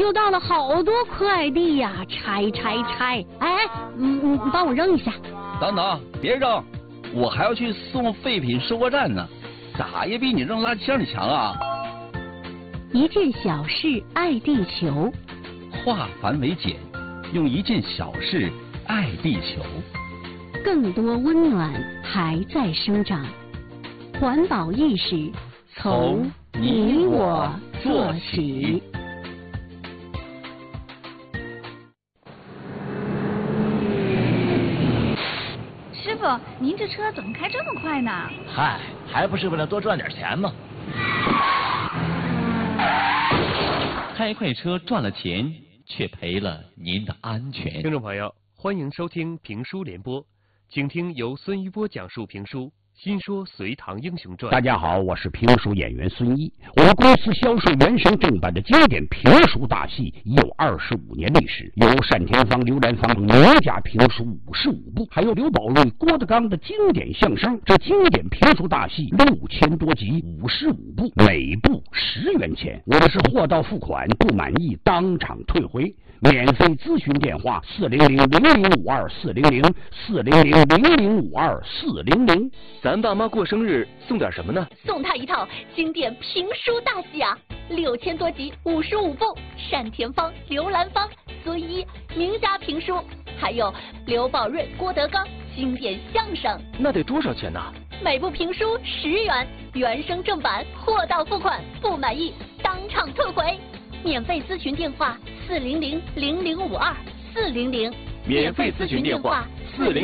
又到了好多快递呀，拆！哎，你帮我扔一下。 等等，别扔，我还要去送废品收货站呢，咋也比你扔垃圾箱里强啊！ 一件小事爱地球， 化繁为简，用一件小事爱地球。 更多温暖还在生长，环保意识从你我做起。 师傅，您这车怎么开这么快呢？ 嗨，还不是为了多赚点钱吗？ 开快车赚了钱，却赔了您的安全。 听众朋友，欢迎收听评书联播，请听由孙一波讲述评书《新说隋唐英雄传》。 大家好，我是评书演员孙一。我们公司销售原声正版的经典评书大戏已有25年历史，有单田芳、刘兰芳名家评书55部，还有刘宝瑞、郭德纲的经典相声。这经典评书大戏6000多集，55部，每部10元钱。我们是货到付款，不满意当场退回。免费咨询电话400-0052-400，400-0052-400。 咱爸妈过生日送点什么呢？ 送他一套经典评书大戏啊，6000多集55部，单田芳、刘兰芳、孙一名家评书，还有刘宝瑞、郭德纲经典相声。 那得多少钱呢？ 每部评书10元，原声正版，货到付款，不满意当场退回。免费咨询电话400-0052-400， 免费咨询电话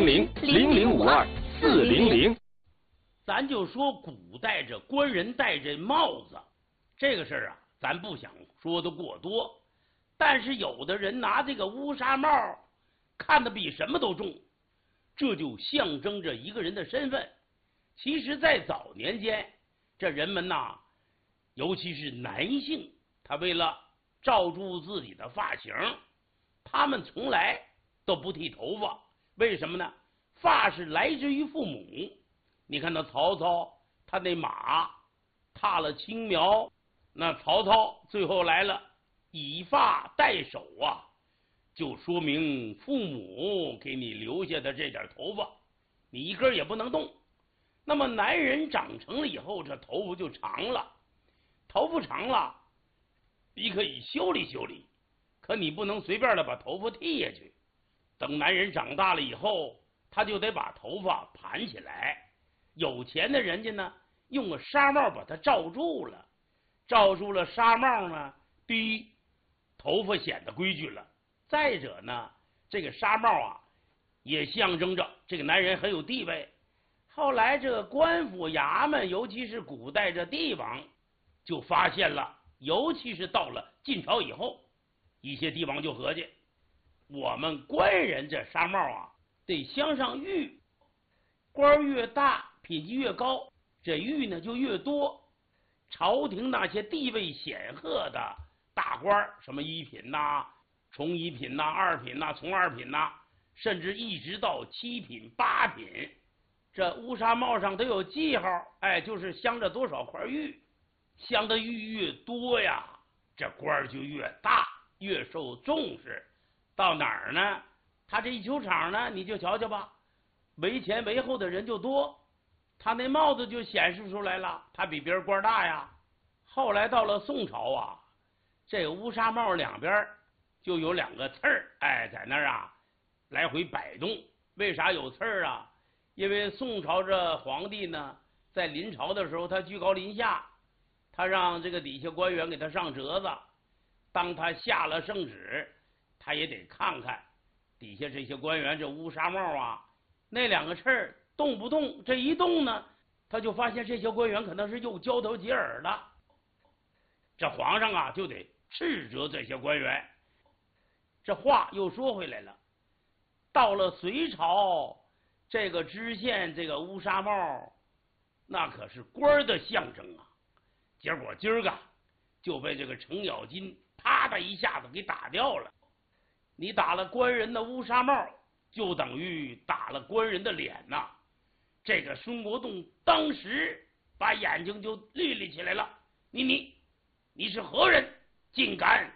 400-0052-400。 咱就说古代这官人戴这帽子这个事儿啊，咱不想说的过多，但是有的人拿这个乌纱帽看得比什么都重，这就象征着一个人的身份。其实在早年间，这人们呐，尤其是男性，他为了罩住自己的发型，他们从来都不剃头发。为什么呢？发是来自于父母。你看那曹操，他那马踏了青苗，那曹操最后来了以发代首啊，就说明父母给你留下的这点头发，你一根也不能动。那么男人长成了以后，这头发就长了，头发长了你可以修理修理，可你不能随便的把头发剃下去。等男人长大了以后，他就得把头发盘起来。有钱的人家呢，用个纱帽把它罩住了，罩住了纱帽呢，第一，头发显得规矩了；再者呢，这个纱帽啊，也象征着这个男人很有地位。后来这个官府衙门，尤其是古代这帝王，就发现了，尤其是到了晋朝以后，一些地方就合计，我们官人这纱帽啊，得镶上玉，官越大品级越高，这玉呢就越多。朝廷那些地位显赫的大官，什么一品呐、从一品呐、二品呐、从二品呐，甚至一直到7品、8品，这乌纱帽上都有记号，就是镶着多少块玉。镶的玉越多呀，这官就越大，越受重视。到哪儿呢？他这一球场呢，你就瞧瞧吧，为前为后的人就多，他那帽子就显示出来了，他比别人官大呀。后来到了宋朝啊，这个乌纱帽两边就有2个刺儿，在那儿啊来回摆动。为啥有刺儿啊？因为宋朝这皇帝呢，在临朝的时候，他居高临下，他让这个底下官员给他上折子，当他下了圣旨，他也得看看底下这些官员这乌纱帽啊，那2个刺儿动不动，这一动呢，他就发现这些官员可能是又交头接耳的，这皇上啊就得斥责这些官员。这话又说回来了，到了隋朝，这个知县这个乌纱帽，那可是官的象征啊。结果今儿个就被这个程咬金啪的一下子给打掉了。你打了官人的乌纱帽，就等于打了官人的脸呐。这个孙国栋当时把眼睛就绿立起来了。你是何人，竟敢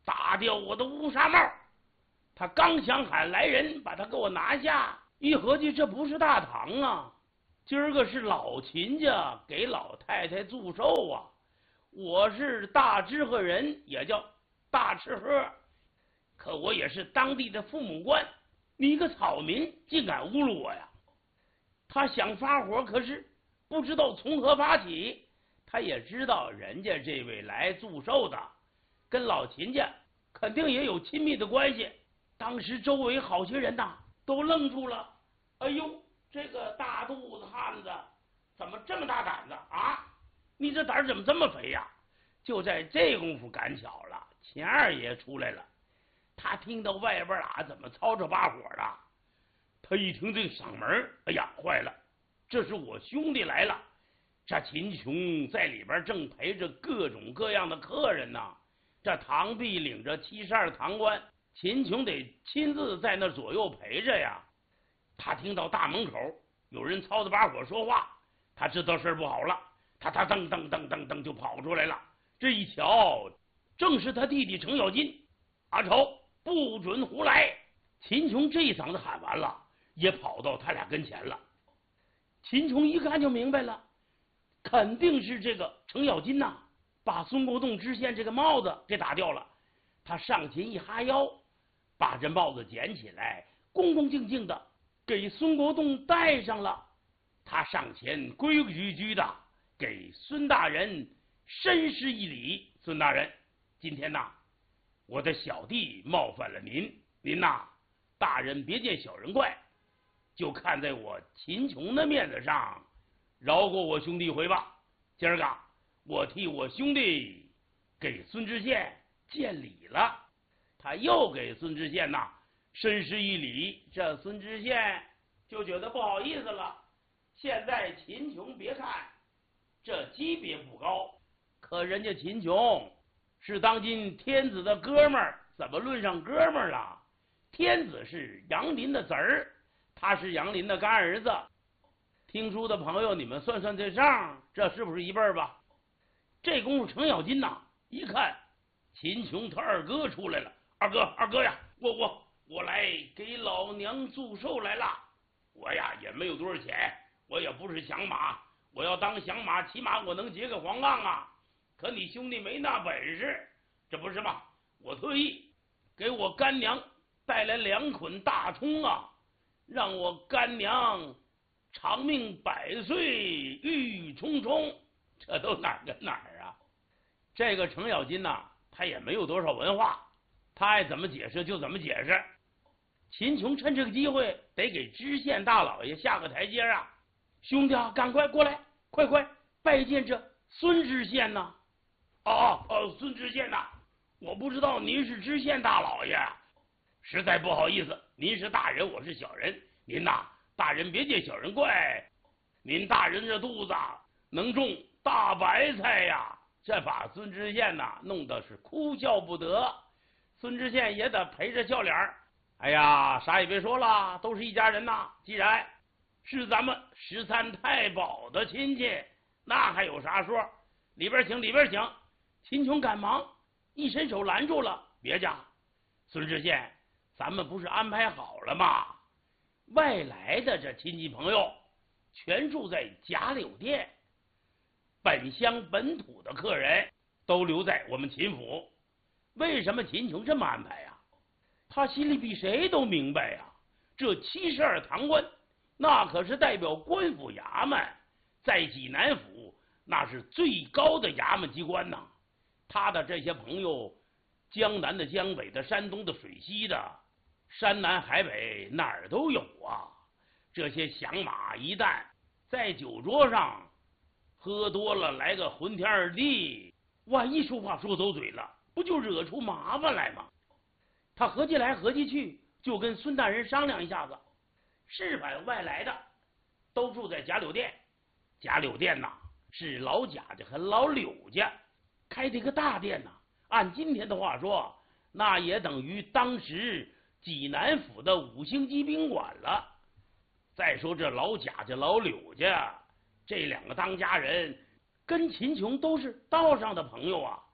打掉我的乌纱帽。他刚想喊来人把他给我拿下，一合计这不是大堂啊，今儿个是老秦家给老太太祝寿啊，我是大知喝人，也叫大吃喝，可我也是当地的父母官，你一个草民竟敢侮辱我呀！他想发火，可是不知道从何发起。他也知道人家这位来祝寿的跟老秦家肯定也有亲密的关系。当时周围好些人呐都愣住了，哎呦，这个大肚子汉子怎么这么大胆子啊？你这胆怎么这么肥呀？就在这功夫，赶巧了，秦二爷出来了。他听到外边怎么吵吵把火的，他一听这个嗓门，哎呀，坏了，这是我兄弟来了。这秦琼在里边正陪着各种各样的客人呢，这堂弟领着72堂官，秦琼得亲自在那左右陪着呀。他听到大门口有人吵着把火说话，他知道事不好了，他噔噔噔噔噔就跑出来了。这一瞧，正是他弟弟程咬金。阿丑，不准胡来！秦琼这一嗓子喊完了，也跑到他俩跟前了。秦琼一看就明白了，肯定是这个程咬金呐，把孙国栋知县这个帽子给打掉了。他上前一哈腰，把这帽子捡起来，恭恭敬敬的给孙国栋戴上了。他上前规规矩矩的给孙大人深施一礼。孙大人，今天呐，我的小弟冒犯了您，您呐，大人别见小人怪，就看在我秦琼的面子上，饶过我兄弟一回吧。今儿个我替我兄弟给孙知县见礼了。他又给孙知县呐深施一礼，这孙知县就觉得不好意思了。现在秦琼别看这级别不高，可人家秦琼是当今天子的哥们儿，怎么论上哥们儿了？天子是杨林的侄儿，他是杨林的干儿子。听书的朋友，你们算算这账，这是不是一辈儿吧？这功夫程咬金呐，一看秦琼他二哥出来了，二哥呀，我来给老娘祝寿来了。我呀也没有多少钱，我也不是响马，我要当响马，起码我能结个黄杠啊。可你兄弟没那本事，这不是吗？我特意给我干娘带来2捆大葱啊，让我干娘长命100岁，郁葱葱。这都哪儿跟哪儿啊？这个程咬金呐，他也没有多少文化，他爱怎么解释就怎么解释。秦琼趁这个机会得给知县大老爷下个台阶啊！兄弟啊，赶快过来，快拜见这孙知县呐！孙知县呐，我不知道您是知县大老爷，实在不好意思，您是大人，我是小人，您呐，大人别见小人怪，您大人这肚子能种大白菜呀！这把孙知县呐弄得是哭笑不得，孙知县也得陪着笑脸。哎呀，啥也别说了，都是一家人呐。既然是咱们13太保的亲戚，那还有啥说？里边请，里边请。秦琼赶忙一伸手拦住了，别介，孙知县，咱们不是安排好了吗？外来的这亲戚朋友全住在贾柳店，本乡本土的客人都留在我们秦府。为什么秦琼这么安排呀？他心里比谁都明白呀，这72堂官那可是代表官府衙门，在济南府那是最高的衙门机关呐。他的这些朋友，江南的、江北的、山东的、水西的，山南海北哪儿都有啊。这些响马一旦在酒桌上喝多了，来个浑天儿地，万一说话说走嘴了，不就惹出麻烦来吗？他合计来合计去，就跟孙大人商量一下子，是把外来的都住在贾柳店。贾柳店呐，是老贾家和老柳家开的一个大店呐，按今天的话说，那也等于当时济南府的5星级宾馆了。再说这老贾家、老柳家这2个当家人，跟秦琼都是道上的朋友啊。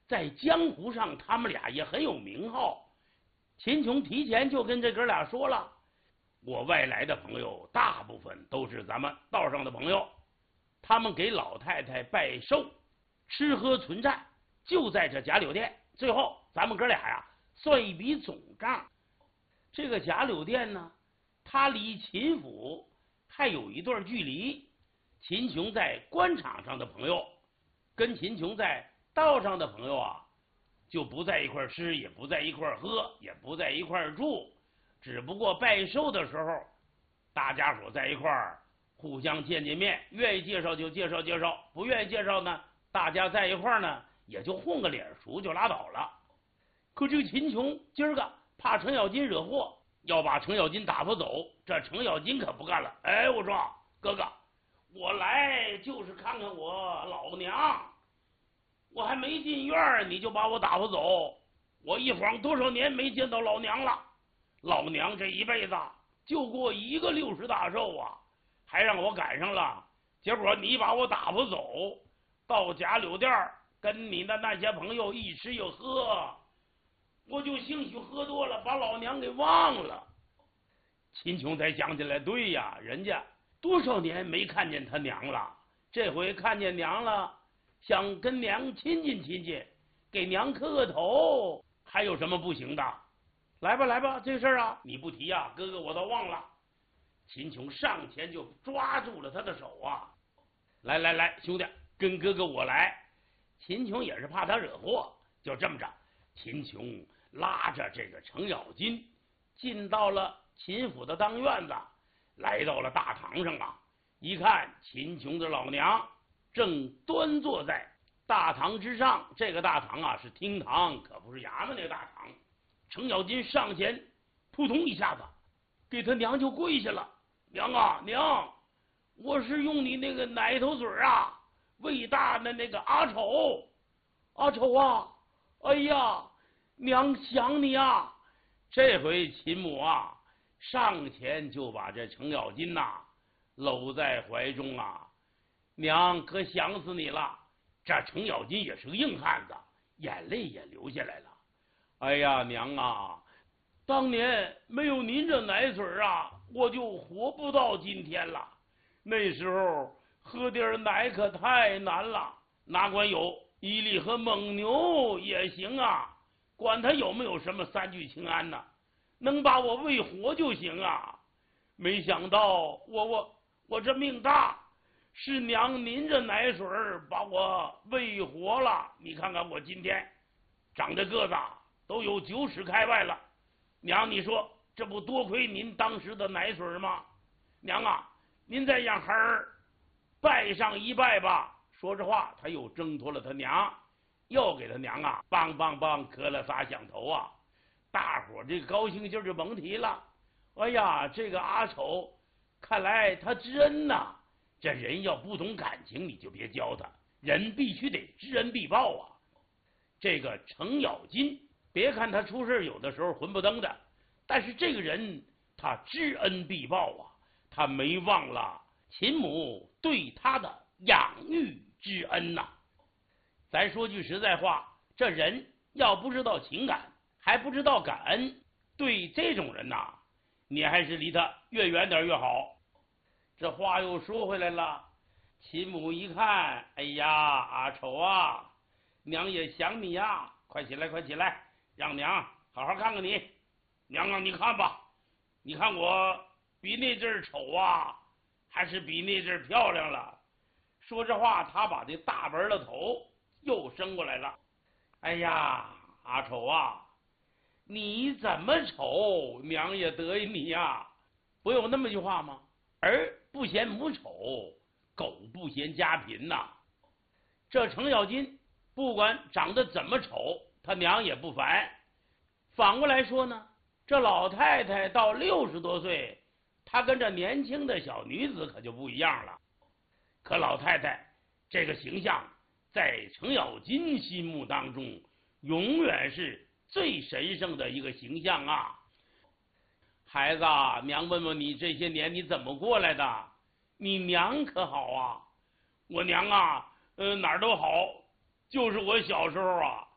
在江湖上他们俩也很有名号。秦琼提前就跟这哥俩说了，我外来的朋友大部分都是咱们道上的朋友，他们给老太太拜寿，吃喝存债就在这贾柳店，最后咱们哥俩呀算一笔总账。这个贾柳店呢，它离秦府还有一段距离。秦琼在官场上的朋友跟秦琼在道上的朋友啊，就不在一块吃，也不在一块喝，也不在一块住，只不过拜寿的时候大家伙在一块互相见面，愿意介绍就介绍介绍，不愿意介绍呢，大家在一块呢也就混个脸熟就拉倒了。可这个秦琼今儿个怕程咬金惹祸，要把程咬金打发走，这程咬金可不干了。哎，我说哥哥，我来就是看看我老娘，我还没进院你就把我打发走，我一晃多少年没见到老娘了，老娘这一辈子就过一个60大寿啊，还让我赶上了，结果你把我打发走，到贾柳店跟你的那些朋友一吃又喝，我就兴许喝多了把老娘给忘了。秦琼才想起来，对呀，人家多少年没看见他娘了，这回看见娘了，想跟娘亲近亲近，给娘磕个头，还有什么不行的？来吧来吧，这事儿啊你不提啊，哥哥我都忘了。秦琼上前就抓住了他的手啊，来来来，兄弟，跟哥哥我来。秦琼也是怕他惹祸，就这么着，秦琼拉着这个程咬金进到了秦府的当院子，来到了大堂上啊，一看秦琼的老娘正端坐在大堂之上，这个大堂啊是厅堂，可不是衙门那个大堂。程咬金上前扑通一下子给他娘就跪下了，娘啊娘，我是用你那个奶头嘴啊喂大的那个阿丑，阿丑啊，哎呀娘想你啊。这回秦母啊上前就把这程咬金搂在怀中啊，娘可想死你了。这程咬金也是个硬汉子，眼泪也流下来了。哎呀娘啊，当年没有您这奶嘴啊，我就活不到今天了。那时候喝点奶可太难了，哪管有伊利和蒙牛也行啊，管他有没有什么3聚氰胺呢，能把我喂活就行啊。没想到我这命大，是娘您这奶水把我喂活了。你看看我今天长这个子都有9尺开外了，娘你说这不多亏您当时的奶水吗？娘啊，您再让孩儿拜上一拜吧。说这话他又挣脱了他娘，又给他娘梆梆梆磕了3响头啊。大伙这个高兴劲儿就甭提了。哎呀，这个阿丑看来他知恩呐，这人要不懂感情你就别教他，人必须得知恩必报啊。这个程咬金别看他出事有的时候混不登的，但是这个人他知恩必报啊，他没忘了秦母对他的养育之恩呐。咱说句实在话，这人要不知道情感，还不知道感恩，对这种人你还是离他越远点越好。这话又说回来了，秦母一看，哎呀阿丑啊，娘也想你呀，快起来快起来，让娘好好看看你。娘啊你看吧，你看我比那阵儿丑啊，还是比那阵儿漂亮了。说这话他把这大纹的头又伸过来了。哎呀阿丑啊，你怎么丑娘也得意你呀。不有那么句话吗？儿不嫌母丑，狗不嫌家贫呐。这程咬金不管长得怎么丑，他娘也不烦。反过来说呢，这老太太到60多岁，她跟这年轻的小女子可就不一样了。可老太太这个形象在程咬金心目当中永远是最神圣的一个形象啊。孩子啊，娘问问你这些年你怎么过来的？你娘可好啊？我娘哪儿都好，就是我小时候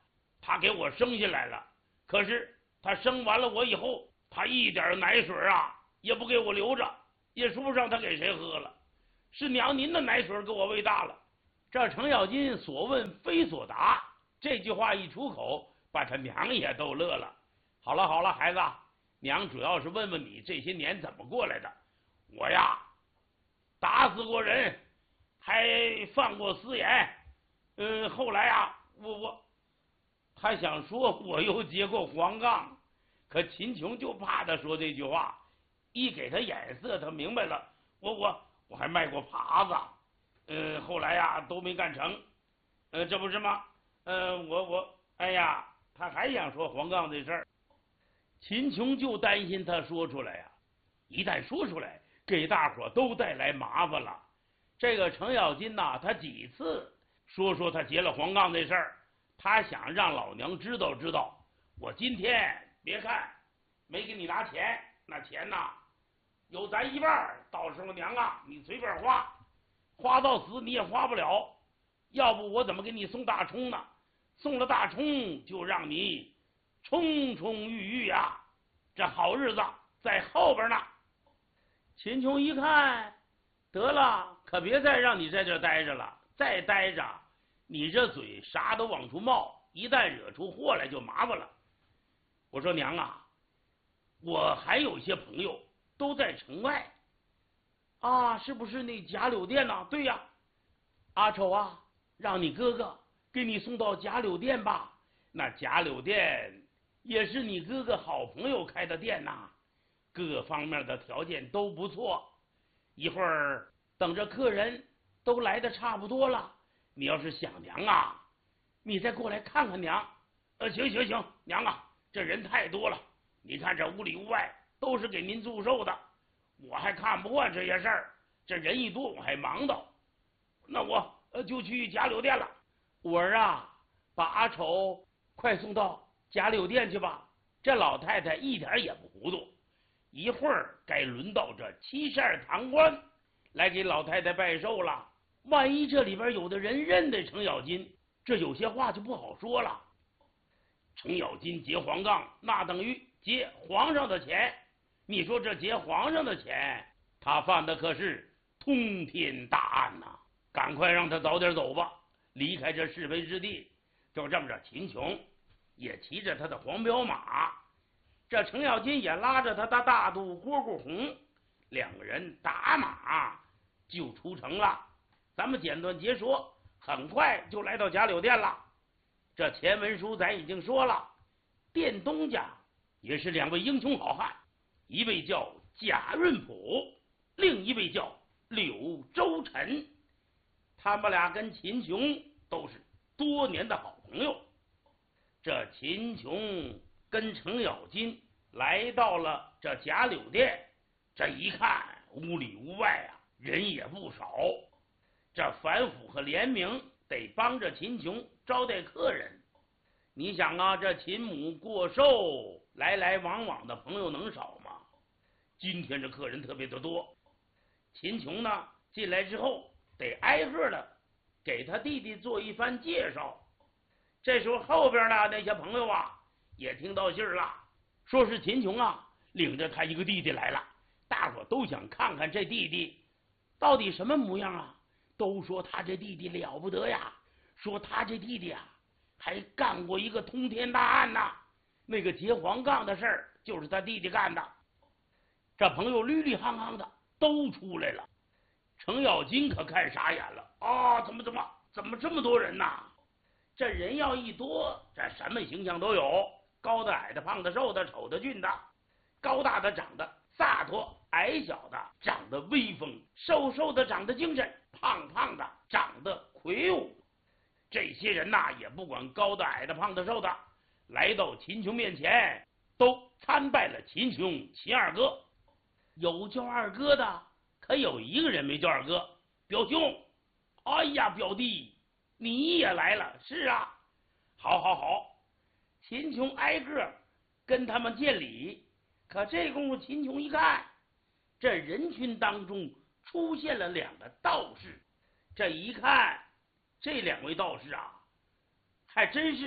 他给我生下来了，可是他生完了我以后，他一点奶水啊也不给我留着，也说不上他给谁喝了，是娘您的奶水给我喂大了。这程咬金所问非所答，这句话一出口，把他娘也逗乐了。好了好了，孩子，娘主要是问问你这些年怎么过来的。我呀，打死过人，还犯过私盐。后来啊，他想说我又结过黄杠，可秦琼就怕他说这句话，一给他眼色，他明白了。我还卖过耙子，后来呀都没干成，这不是吗？哎呀，他还想说黄杠这事儿。秦琼就担心他说出来呀，一旦说出来，给大伙都带来麻烦了。这个程咬金呐，他几次说他结了黄杠这事儿，他想让老娘知道，我今天别看没给你拿钱，那钱呐有咱一半，到时候娘啊你随便花到死你也花不了，要不我怎么给你送大葱呢？送了大葱就让你充充裕裕啊，这好日子在后边呢。秦琼一看，得了，可别再让你在这待着了，再待着你这嘴啥都往出冒，一旦惹出祸来就麻烦了。我说娘啊，我还有些朋友都在城外啊，是不是那贾柳店呢？对呀，阿丑啊，让你哥哥给你送到贾柳店吧，那贾柳店也是你哥哥好朋友开的店呐，各方面的条件都不错。一会儿等着客人都来的差不多了，你要是想娘啊，你再过来看看娘。行，娘啊，这人太多了，你看这屋里屋外都是给您祝寿的，我还看不惯这些事儿，这人一多我还忙到，那我就去贾柳店了。我儿啊，把阿丑快送到贾柳店去吧。这老太太一点也不糊涂，一会儿该轮到这72堂官来给老太太拜寿了。万一这里边有的人认得程咬金，这有些话就不好说了。程咬金结黄杠，那等于结皇上的钱，你说这结皇上的钱，他犯的可是通天大案呐！赶快让他早点走吧，离开这是非之地。就这么着，秦琼也骑着他的黄骠马，这程咬金也拉着他的大肚蝈蝈红，两个人打马就出城了。咱们简短截说，很快就来到贾柳店了。这前文书咱已经说了，店东家也是两位英雄好汉，一位叫贾润甫，另一位叫柳周臣，他们俩跟秦琼都是多年的好朋友。这秦琼跟程咬金来到了这贾柳店，这一看屋里屋外啊人也不少，这樊甫和连明得帮着秦琼招待客人。你想啊，这秦母过寿，来来往往的朋友能少吗？今天这客人特别的多，秦琼呢进来之后得挨个的给他弟弟做一番介绍。这时候后边的那些朋友啊也听到信儿了，说是秦琼啊领着他一个弟弟来了，大伙都想看看这弟弟到底什么模样啊。都说他这弟弟了不得呀，说他这弟弟啊还干过一个通天大案呐，那个结黄杠的事儿就是他弟弟干的。这朋友绿绿夯夯的都出来了，程咬金可看傻眼了啊！怎么这么多人呐？这人要一多，这什么形象都有，高的矮的胖的瘦的丑的俊的，高大的长得洒脱，矮小的长得威风，瘦的长得精神，胖的长得魁梧。这些人呐也不管高的矮的胖的瘦的，来到秦琼面前都参拜了秦琼秦二哥。有叫二哥的，可有一个人没叫二哥，表兄。哎呀，表弟你也来了。是啊，好。秦琼挨个跟他们见礼。可这功夫秦琼一看，这人群当中出现了两个道士。这一看，这两位道士啊还真是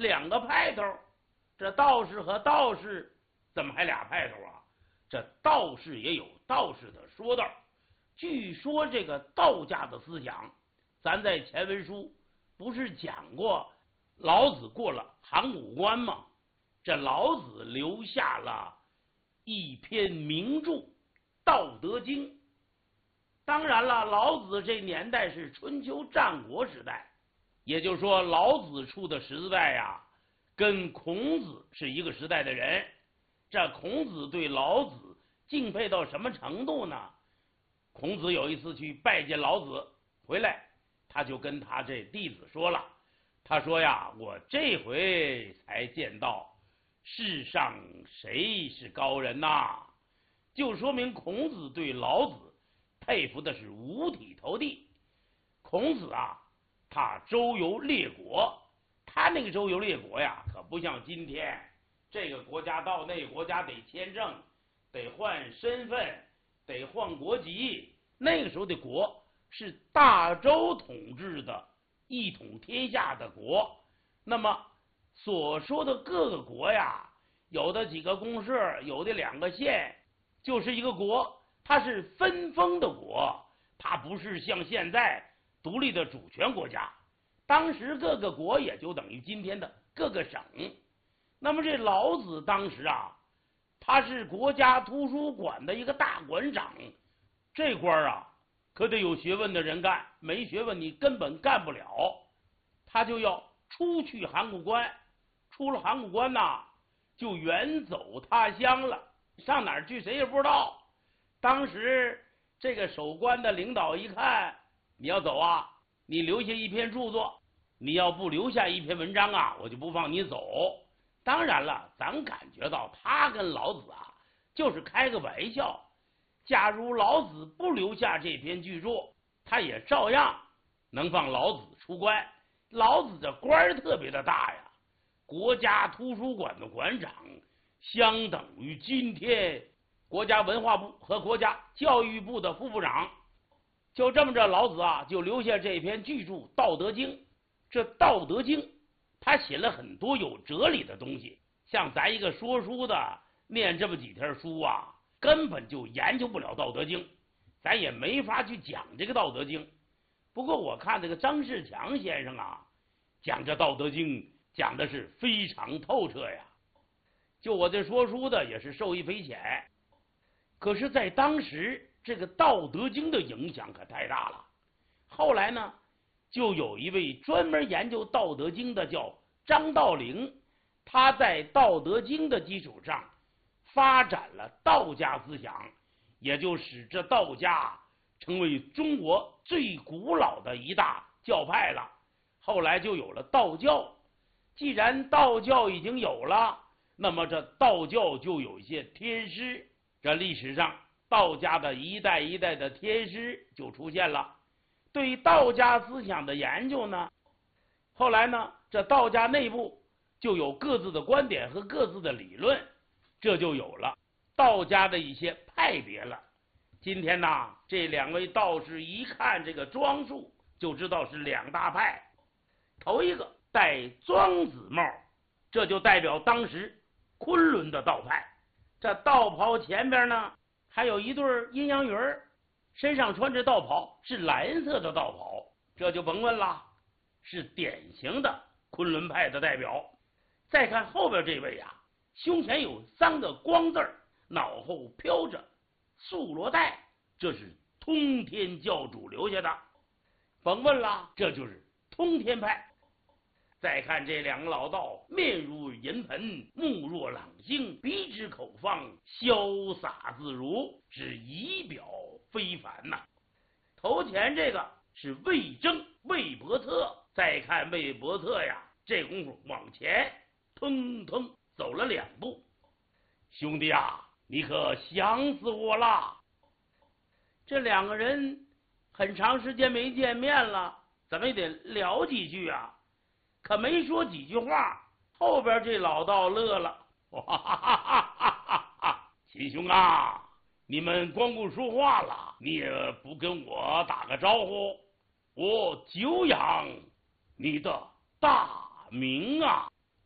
两个派头，这道士和道士怎么还俩派头啊？这道士也有道士的说道。据说这个道家的思想，咱在前文书不是讲过老子过了函谷关吗？这老子留下了一篇名著《道德经》。当然了，老子这年代是春秋战国时代，也就是说老子出的时代呀，跟孔子是一个时代的人。这孔子对老子敬佩到什么程度呢？孔子有一次去拜见老子，回来他就跟他这弟子说了，他说呀，我这回才见到世上谁是高人呐，就说明孔子对老子佩服的是五体投地。孔子啊，他周游列国，他那个周游列国呀，可不像今天这个国家到那个国家得签证，得换身份，得换国籍。那个时候的国是大周统治的一统天下的国，那么所说的各个国呀，有的几个公社，有的2个县，就是一个国。它是分封的国，它不是像现在独立的主权国家。当时各个国也就等于今天的各个省。那么这老子当时啊，他是国家图书馆的一个大馆长，这官啊可得有学问的人干，没学问你根本干不了。他就要出去函谷关，出了函谷关呐，就远走他乡了，上哪儿去谁也不知道。当时这个守关的领导一看，你要走啊，你留下一篇著作，你要不留下一篇文章啊，我就不放你走。当然了，咱感觉到他跟老子啊就是开个玩笑。假如老子不留下这篇巨著，他也照样能放老子出关。老子这官儿特别的大呀，国家图书馆的馆长，相等于今天国家文化部和国家教育部的副部长。就这么着，老子啊就留下这篇巨著《道德经》。这《道德经》他写了很多有哲理的东西，像咱一个说书的念这么几天书啊，根本就研究不了《道德经》，咱也没法去讲这个《道德经》。不过我看这个张士强先生啊，讲这《道德经》讲的是非常透彻呀。就我这说书的也是受益匪浅。可是在当时这个《道德经》的影响可太大了。后来呢，就有一位专门研究《道德经》的叫张道陵，他在《道德经》的基础上发展了道家思想，也就使这道家成为中国最古老的一大教派了。后来就有了道教。既然道教已经有了，那么这道教就有一些天师。这历史上道家的一代一代的天师就出现了。对道家思想的研究呢，后来呢，这道家内部就有各自的观点和各自的理论，这就有了道家的一些派别了。今天呢，这2位道士一看这个装束，就知道是2大派。头一个戴庄子帽，这就代表当时昆仑的道派。这道袍前边呢，还有一对阴阳鱼儿，身上穿着道袍是蓝色的道袍，这就甭问了，是典型的昆仑派的代表。再看后边这位啊，胸前有3个光字，脑后飘着素罗带，这是通天教主留下的，甭问了，这就是通天派。再看这2个老道，面如银盆，目若朗星，鼻直口方，潇洒自如，是仪表非凡呐。头前这个是魏征魏伯特，再看魏伯特呀，这功夫往前腾腾走了2步。兄弟啊，你可想死我了。这2个人很长时间没见面了，咱们也得聊几句啊。可没说几句话，后边这老道乐了，哈哈哈哈哈！秦兄啊，你们光顾说话了，你也不跟我打个招呼，我久仰你的大名啊！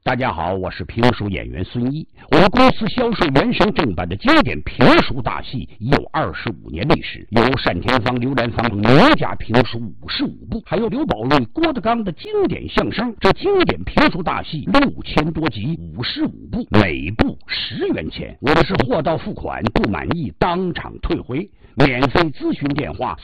大家好，我是评书演员孙一。我们公司销售原声正版的经典评书大戏有25年历史，有单田芳、刘兰芳名家评书55部，还有刘宝瑞、郭德纲的经典相声。这经典评书大戏6000多集，55部，每部10元钱。我们是货到付款，不满意当场退回。免费咨询电话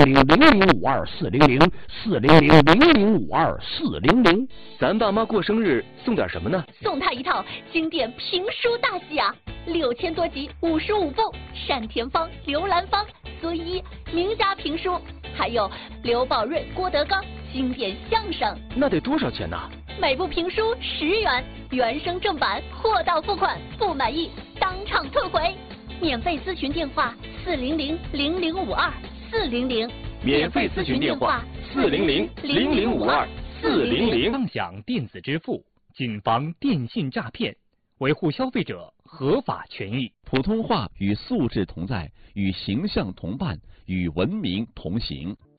400-0052-400，400-0052-400。 咱爸妈过生日送点什么呢？ 送他一套经典评书大戏啊，6000多集55部，单田芳、刘兰芳、孙一名家评书，还有刘宝瑞、郭德纲经典相声。 那得多少钱呢？ 每部评书10元，原声正版，货到付款，不满意当场退回。免费咨询电话400-0052-400， 免费咨询电话400-0052-400。 共享电子支付，谨防电信诈骗，维护消费者合法权益。 普通话与素质同在，与形象同伴，与文明同行。